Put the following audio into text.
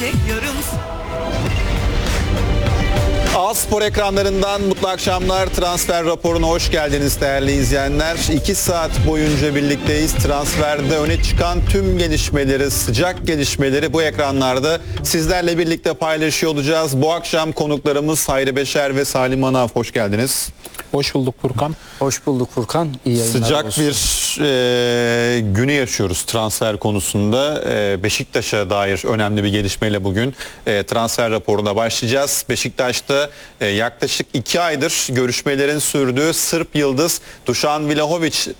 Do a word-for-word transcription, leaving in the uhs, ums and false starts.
gelecek yarım. A Spor ekranlarından mutlu akşamlar. Transfer raporuna hoş geldiniz değerli izleyenler. iki saat boyunca birlikteyiz. Transferde öne çıkan tüm gelişmeleri, sıcak gelişmeleri bu ekranlarda sizlerle birlikte paylaşıyor olacağız. Bu akşam konuklarımız Hayri Beşer ve Salim Anav. Hoş geldiniz. Hoş bulduk Furkan. Hoş bulduk Furkan. İyi yayınlar Sıcak olsun. bir e, günü yaşıyoruz transfer konusunda. E, Beşiktaş'a dair önemli bir gelişmeyle bugün e, transfer raporuna başlayacağız. Beşiktaş'ta e, yaklaşık iki aydır görüşmelerin sürdüğü Sırp yıldız Dušan Vlahović